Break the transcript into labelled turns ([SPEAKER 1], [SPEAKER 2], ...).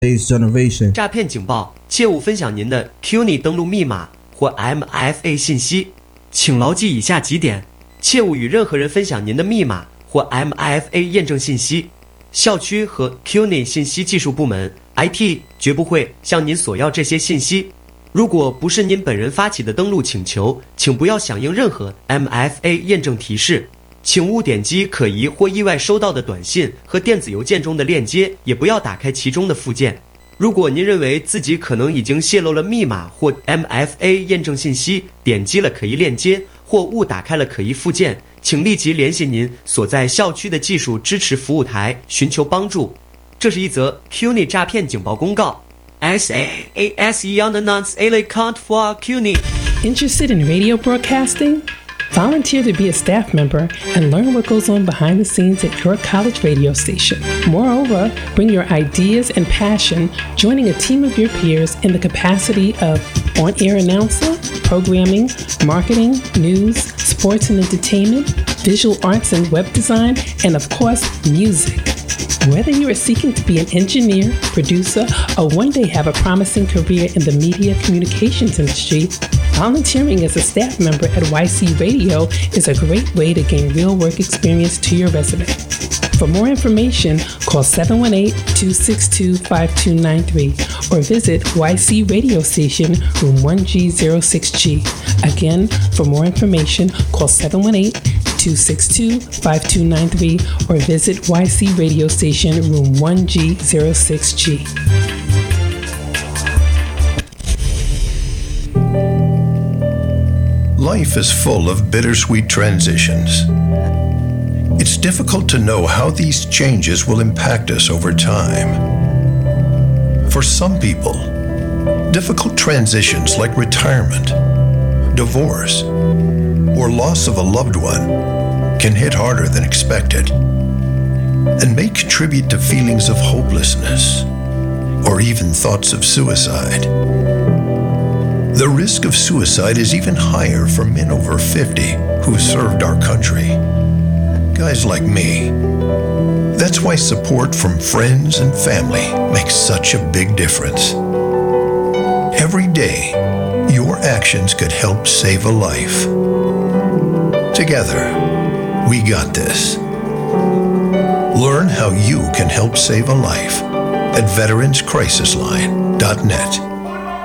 [SPEAKER 1] today's generation.
[SPEAKER 2] 诈骗警报，切勿分享您的 CUNY 登录密码或 MFA 信息。请牢记以下几点：切勿与任何人分享您的密码或 MFA 验证信息。校区和 CUNY 信息技术部门 IT 绝不会向您索要这些信息。如果不是您本人发起的登录请求，请不要响应任何 MFA 验证提示。请勿点击可疑或意外收到的短信和电子邮件中的链接，也不要打开其中的附件。如果您认为自己可能已经泄露了密码或 MFA 验证信息，点击了可疑链接或误打开了可疑附件，请立即联系您所在校区的技术支持服务台寻求帮助。这是一则 CUNY 诈骗警报公告。SAS Young Nuns Ele Count for CUNY.
[SPEAKER 3] Interested in radio broadcasting? Volunteer to be a staff member and learn what goes on behind the scenes at your college radio station. Moreover, bring your ideas and passion, joining a team of your peers in the capacity of on-air announcer, programming, marketing, news, sports and entertainment, visual arts and web design, and of course, music. Whether you are seeking to be an engineer, producer, or one day have a promising career in the media communications industry, volunteering as a staff member at YC Radio is a great way to gain real work experience to your resume. For more information, call 718-262-5293 or visit YC Radio Station, room 1G06G. Again, for more information, call 718-262-5293 or visit YC Radio Station, room 1G06G.
[SPEAKER 4] Life is full of bittersweet transitions. It's difficult to know how these changes will impact us over time. For some people, difficult transitions like retirement, divorce, or loss of a loved one can hit harder than expected and may contribute to feelings of hopelessness or even thoughts of suicide. The risk of suicide is even higher for men over 50 who served our country. Guys like me. That's why support from friends and family makes such a big difference. Every day, your actions could help save a life. Together, we got this. Learn how you can help save a life at veteranscrisisline.net.